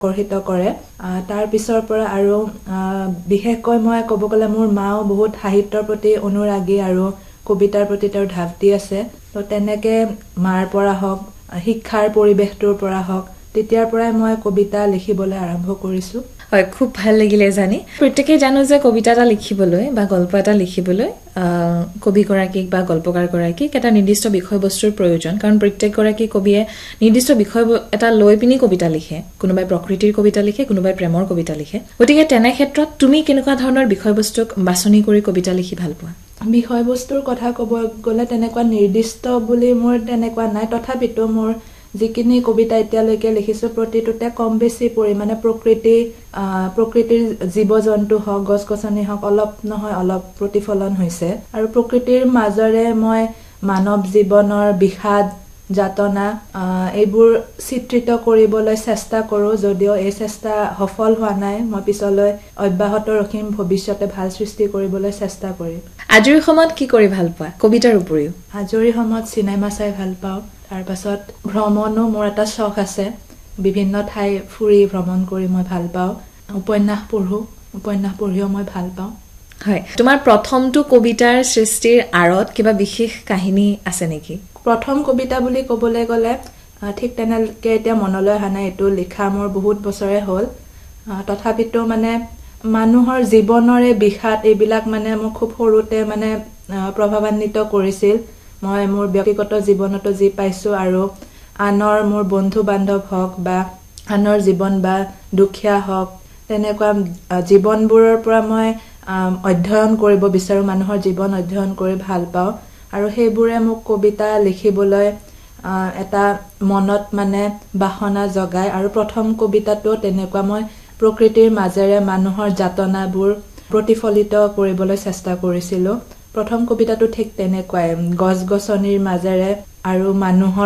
আকৰ্ষিত কৰে তাৰ পিছৰ পৰা আৰু বিশেষকৈ মই ক'ব গ'লে মোৰ মাও বহুত সাহিত্যৰ প্ৰতি অনুৰাগী আৰু কবিতাৰ প্ৰতি তেওঁৰ ধাউতি আছে তো তেনেকে মাৰ পৰা হওক শিক্ষাৰ পৰিৱেশটোৰ পৰা হওক তেতিয়াৰ পৰাই মই কবিতা লিখিবলৈ আৰম্ভ কৰিছো হয় খুব ভাল লাগিলে জানি প্ৰত্যেকই জানো যে কবিতা এটা লিখিবলৈ বা গল্প এটা লিখিবলৈ কবি গৰাকীক বা গল্পকাৰ গৰাকীক এটা নিৰ্দিষ্ট বিষয়বস্তুৰ প্ৰয়োজন কাৰণ প্ৰত্যেক গৰাকী কবিয়ে নিৰ্দিষ্ট বিষয় এটা লৈ পিনি কবিতা লিখে কোনোবাই প্ৰকৃতিৰ কবিতা লিখে কোনোবাই প্ৰেমৰ কবিতা লিখে গতিকে তেনে ক্ষেত্ৰত তুমি কেনেকুৱা ধৰণৰ বিষয়বস্তুক বাছনি কৰি কবিতা লিখি ভাল পোৱা বিষয়বস্তুৰ কথা ক'ব গ'লে তেনেকুৱা নিৰ্দিষ্ট বুলি মোৰ তেনেকুৱা নাই তথাপিতো মোৰ যিখিনি কবিতা এতিয়ালৈকে লিখিছো প্ৰতিটোতে কম বেছি পৰিমাণে প্ৰকৃতিৰ জীৱ-জন্তু হওক গছ-গছনি হওক অলপ নহয় অলপ প্ৰতিফলন হৈছে আৰু প্ৰকৃতিৰ মাজৰে মই মানৱ জীৱনৰ বিষাদ যাতনা এইবোৰ চিত্ৰিত কৰিবলৈ চেষ্টা কৰোঁ যদিও এই চেষ্টা সফল হোৱা নাই মই পিছলৈ অব্যাহত ৰখিম ভৱিষ্যতে ভাল সৃষ্টি কৰিবলৈ চেষ্টা কৰিম আজৰি সময়ত কি কৰি ভাল পোৱা কবিতাৰ উপৰিও আজৰি সময়ত চিনেমা চাই ভাল পাওঁ তাৰ পাছত ভ্ৰমণো মোৰ এটা শখ আছে বিভিন্ন ঠাই ফুৰি ভ্ৰমণ কৰি মই ভাল পাওঁ উপন্যাস পঢ়িও মই ভাল পাওঁ হয় তোমাৰ প্ৰথমটো কবিতাৰ সৃষ্টিৰ আঁৰত কিবা বিশেষ কাহিনী আছে নেকি প্ৰথম কবিতা বুলি ক'বলৈ গ'লে ঠিক তেনেকৈ এতিয়া মনলৈ অহা নাই এইটো লিখা মোৰ বহুত বছৰে হ'ল তথাপিতো মানে মানুহৰ জীৱনৰে বিষাদ এইবিলাক মানে মোক খুব সৰুতে মানে প্ৰভাৱান্বিত কৰিছিল মই মোৰ ব্যক্তিগত জীৱনতো যি পাইছো আৰু আনৰ মোৰ বন্ধু বান্ধৱ হওক বা আনৰ জীৱন বা দুখীয়া হওক তেনেকুৱা জীৱনবোৰৰ পৰা মই অধ্যয়ন কৰিব বিচাৰো মানুহৰ জীৱন অধ্যয়ন কৰি ভাল পাওঁ আৰু সেইবোৰে মোক কবিতা লিখিবলৈ এটা মনত মানে বাসনা জগায় আৰু প্ৰথম কবিতাটো তেনেকুৱা মই প্ৰকৃতিৰ মাজেৰে মানুহৰ যাতনাবোৰ প্ৰতিফলিত কৰিবলৈ চেষ্টা কৰিছিলো প্ৰথম কবিতাটো ঠিক তেনেকুৱাই গছ-গছনিৰ মাজেৰে আৰু মানুহৰ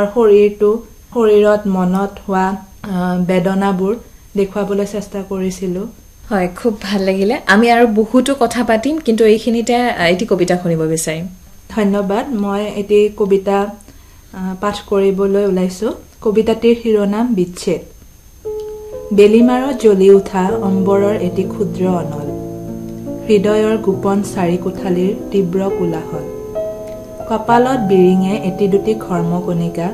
শৰীৰত মনত হোৱা বেদনাবোৰ দেখুৱাবলৈ চেষ্টা কৰিছিলো হয় খুব ভাল লাগিলে আমি আৰু বহুতো কথা পাতিম কিন্তু এইখিনিতে এটি কবিতা শুনিব বিচাৰিম ধন্যবাদ মই এটি কবিতা পাঠ কৰিবলৈ ওলাইছো কবিতাটিৰ শিৰোনাম বিচ্ছেদ বেলিমাৰত জ্বলি উঠা অম্বৰৰ এটি ক্ষুদ্ৰ অনল হৃদয়ৰ গোপন চাৰি কোঠালিৰ তীব্ৰ কোলাহল কপালত বিৰিঙে এটি দুটি ঘৰ্মকণিকা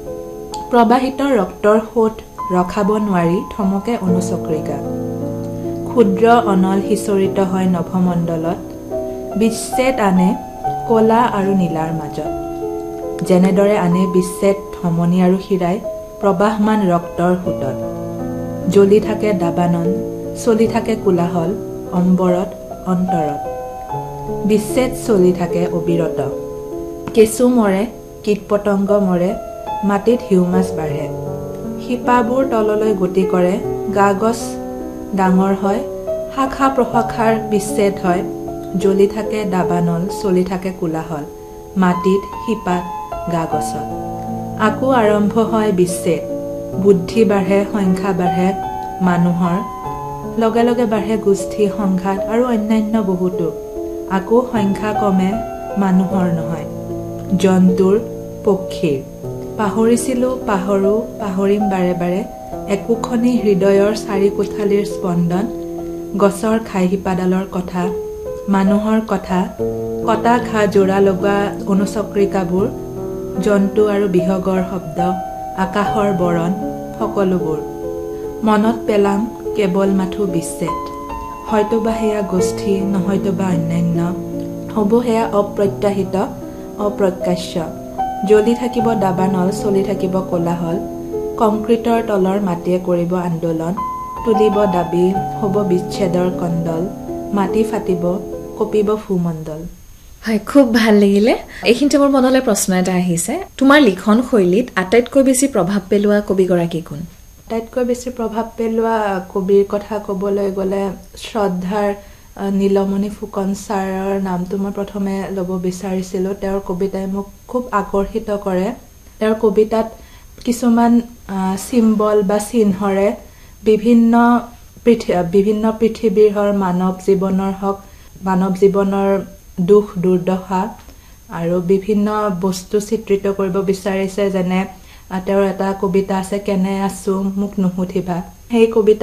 প্ৰবাহিত ৰক্তৰ সোঁত ৰখাব নোৱাৰি থমকে অনুচক্ৰিকা ক্ষুদ্ৰ অনল সিঁচৰিত হয় নভমণ্ডলত বিচ্ছেদ আনে কলা আৰু নীলাৰ মাজত যেনেদৰে আনে বিচ্ছেদ ধমনী আৰু শিৰাই প্ৰবাহমান ৰক্তৰ সোঁতত জ্বলি থাকে দাবানন চলি থাকে কোলাহল অম্বৰত অন্তৰত বিচ্ছেদ চলি থাকে অবিৰত কেঁচু মৰে কীট পতংগ মৰে মাটিত হিউমাছ বাঢ়ে শিপাবোৰ তললৈ গতি কৰে গা গছ ডাঙৰ হয় শাখা প্ৰশাখাৰ বিচ্ছেদ হয় জ্বলি থাকে দাবানল চলি থাকে কোলাহল মাটিত শিপাত গা গছত আকৌ আৰম্ভ হয় বিচ্ছেদ বুদ্ধি বাঢ়ে সংখ্যা বাঢ়ে মানুহৰ লগে লগে বাঢ়ে গোষ্ঠী সংঘাত আৰু অন্যান্য বহুতো আকৌ সংখ্যা কমে মানুহৰ নহয় জন্তুৰ পক্ষীৰ পাহৰিছিলো পাহৰিম বাৰে বাৰে একোখনি হৃদয়ৰ চাৰি কোঠালিৰ স্পন্দন গছৰ খাই শিপাডালৰ কথা মানুহৰ কথা কটা ঘা জোৰা লগোৱা অনুচক্ৰিকাবোৰ জন্তু আৰু বিহগৰ শব্দ আকাশৰ বৰণ সকলোবোৰ মনত পেলাম কেৱল মাথো বিচ্ছেদ হয়তোবা সেয়া গোষ্ঠী নহয়তোবা অন্যান্য হ'ব সেয়া অপ্ৰত্যাশিত অপ্ৰত্যাশ্য জ্বলি থাকিব দাবানল চলি থাকিব কোলাহল কংক্ৰিটৰ তলৰ মাটিয়ে কৰিব আন্দোলন তুলিব দাবী হ'ব বিচ্ছেদৰ কণ্ডল মাটি ফাটিব কঁপিব ভূমণ্ডল হয় খুব ভাল লাগিলে এইখিনিতে মোৰ মনলৈ প্ৰশ্ন এটা আহিছে তোমাৰ লিখন শৈলীত আটাইতকৈ বেছি প্ৰভাৱ পেলোৱা কবিগৰাকী কোন আটাইতকৈ বেছি প্ৰভাৱ পেলোৱা কবিৰ কথা ক'বলৈ গ'লে শ্ৰদ্ধাৰ নীলমণি ফুকন ছাৰৰ নামটো মই প্ৰথমে ল'ব বিচাৰিছিলোঁ তেওঁৰ কবিতাই মোক খুব আকৰ্ষিত কৰে তেওঁৰ কবিতাত কিছুমান চিম্বল বা চিহ্নৰে বিভিন্ন পৃথিৱীৰ মানৱ জীৱনৰ দুখ দুৰ্দশা আৰু বিভিন্ন বস্তু চিত্ৰিত কৰিব বিচাৰিছে যেনে তেওঁৰ এটা কবিতা আছে কেনে আছো মোক নুসুধিবা সেই কবিতা